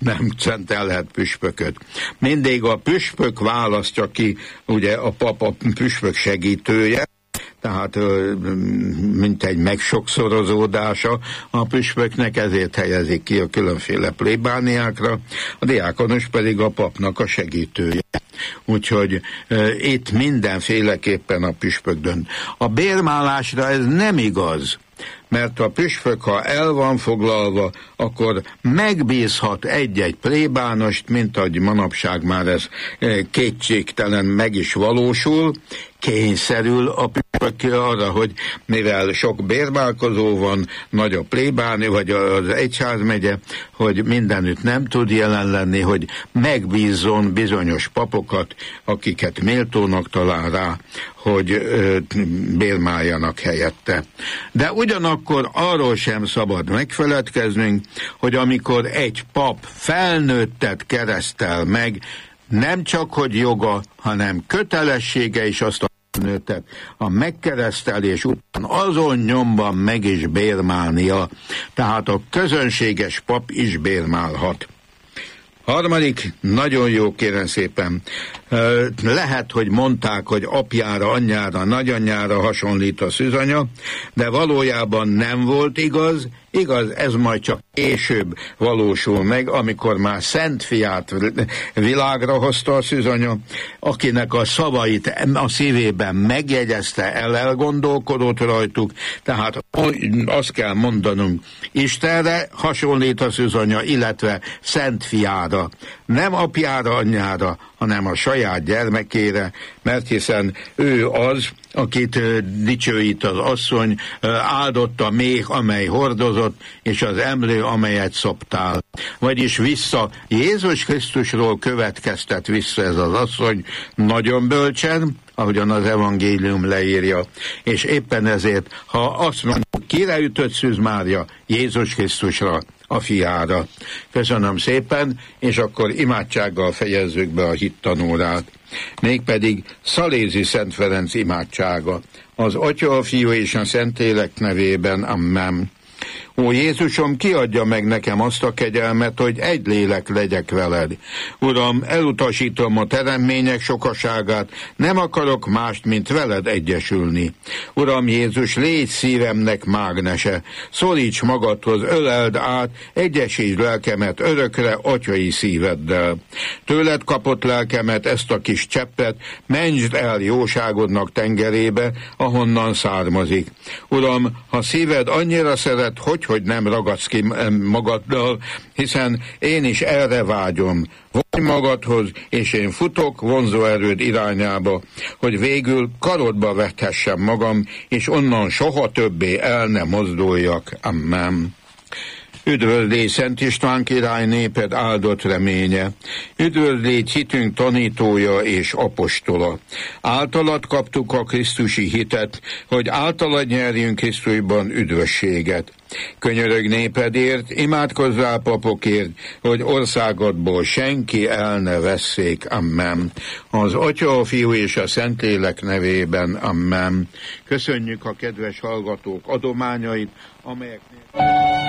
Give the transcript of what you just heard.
nem szentelhet püspököt. Mindig a püspök választja ki, ugye a pap a püspök segítője, tehát mint egy megsokszorozódása a püspöknek, ezért helyezik ki a különféle plébániákra, a diákonus pedig a papnak a segítője. Úgyhogy itt mindenféleképpen a püspök dönt. A bérmálásra ez nem igaz, mert a püspök, ha el van foglalva, akkor megbízhat egy-egy plébánost, mint ahogy manapság már ez kétségtelen meg is valósul, kényszerül a püspök arra, hogy mivel sok bérmálkozó van, nagy a plébáni, vagy az egyházmegye, hogy mindenütt nem tud jelen lenni, hogy megbízzon bizonyos papokat, akiket méltónak talál rá, hogy bérmáljanak helyette. De ugyanakkor arról sem szabad megfeledkeznünk, hogy amikor egy pap felnőttet keresztel meg, nem csak hogy joga, hanem kötelessége is azt a felnőttet a megkeresztelés után azon nyomban meg is bérmálnia, tehát a közönséges pap is bérmálhat. Harmadik, nagyon jó, kérem szépen, lehet, hogy mondták, hogy apjára, anyjára, nagyanyjára hasonlít a szűzanya, de valójában nem volt igaz, ez majd csak később valósul meg, amikor már Szent Fiát világra hozta a szűzanya, akinek a szavait a szívében megjegyezte, elgondolkodott rajtuk, tehát azt kell mondanunk, Istenre hasonlít a szűzanya, illetve Szent Fiára, nem apjára, anyjára, hanem a saját gyermekére, mert hiszen ő az, akit dicsőít az asszony, áldott a méh, amely hordozott, és az emlő, amelyet szoptál. Vagyis vissza, Jézus Krisztusról következtet vissza ez az asszony nagyon bölcsen, ahogyan az evangélium leírja. És éppen ezért, ha azt mondjuk, kire ütött Szűz Mária? Jézus Krisztusra, a fiára. Köszönöm szépen, és akkor imádsággal fejezzük be a hittanórát. Mégpedig Szalézi Szent Ferenc imádsága. Az Atya, a Fiú és a Szentlélek nevében. Amen. Ó Jézusom, kiadja meg nekem azt a kegyelmet, hogy egy lélek legyek veled. Uram, elutasítom a teremmények sokaságát, nem akarok mást, mint veled egyesülni. Uram Jézus, légy szívemnek mágnese, szoríts magadhoz, öleld át, egyesítsd lelkemet örökre atyai szíveddel. Tőled kapott lelkemet, ezt a kis cseppet, mentsd el jóságodnak tengerébe, ahonnan származik. Uram, ha szíved annyira szeret, hogy nem ragadsz ki magaddal, hiszen én is erre vágyom. Vonj magadhoz, és én futok vonzó erőd irányába, hogy végül karodba vethessem magam, és onnan soha többé el ne mozduljak. Amen. Üdvözlégy Szent István király, néped áldott reménye. Üdvözlégy hitünk tanítója és apostola. Általad kaptuk a krisztusi hitet, hogy általad nyerjünk Krisztusban üdvösséget. Könyörög népedért, imádkozzál papokért, hogy országodból senki el ne vesszék. Amen. Az Atya, a Fiú és a Szentlélek nevében. Amen. Köszönjük a kedves hallgatók adományait, amelyeknél...